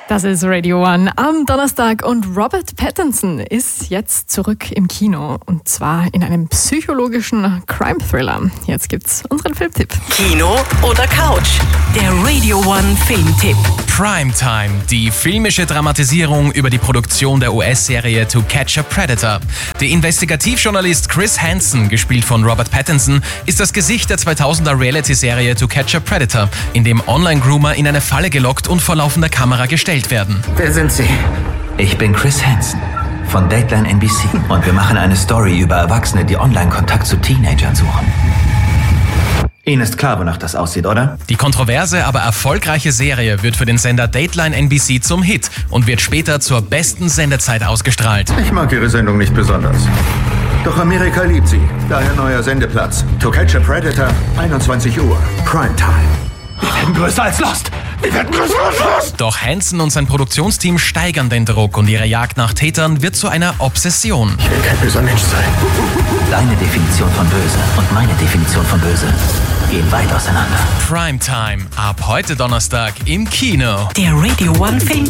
Das ist Radio One am Donnerstag und Robert Pattinson ist jetzt zurück im Kino und zwar in einem psychologischen Crime-Thriller. Jetzt gibt's unseren Filmtipp. Kino oder Couch? Der Radio One Filmtipp. Primetime, die filmische Dramatisierung über die Produktion der US-Serie To Catch a Predator. Der Investigativjournalist Chris Hansen, gespielt von Robert Pattinson, ist das Gesicht der 2000er Reality-Serie To Catch a Predator, in dem Online-Groomer in eine Falle gelockt und vor laufender Kamera gestellt werden. Wer sind Sie? Ich bin Chris Hansen von Dateline NBC und wir machen eine Story über Erwachsene, die Online-Kontakt zu Teenagern suchen. Ihnen ist klar, wonach das aussieht, oder? Die kontroverse, aber erfolgreiche Serie wird für den Sender Dateline NBC zum Hit und wird später zur besten Sendezeit ausgestrahlt. Ich mag Ihre Sendung nicht besonders. Doch Amerika liebt sie. Daher neuer Sendeplatz. To Catch a Predator, 21 Uhr. Primetime. Wir werden größer als Lost. Doch Hansen und sein Produktionsteam steigern den Druck und ihre Jagd nach Tätern wird zu einer Obsession. Ich will kein böser Mensch sein. Deine Definition von böse und meine Definition von böse gehen weit auseinander. Primetime, ab heute Donnerstag im Kino. Der Radio One Film